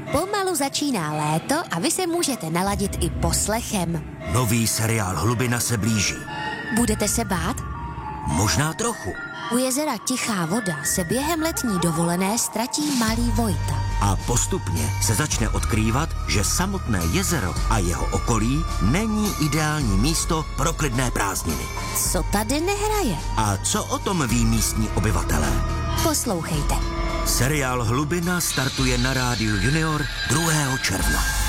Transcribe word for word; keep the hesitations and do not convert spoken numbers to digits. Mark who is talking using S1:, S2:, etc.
S1: Pomalu začíná léto a vy se můžete naladit i poslechem.
S2: Nový seriál Hlubina se blíží.
S1: Budete se bát?
S2: Možná trochu.
S1: U jezera Tichá voda se během letní dovolené ztratí malý Vojta.
S2: A postupně se začne odkrývat, že samotné jezero a jeho okolí není ideální místo pro klidné prázdniny.
S1: Co tady nehraje?
S2: A co o tom ví místní obyvatelé?
S1: Poslouchejte.
S2: Seriál Hlubina startuje na rádiu Junior druhého června.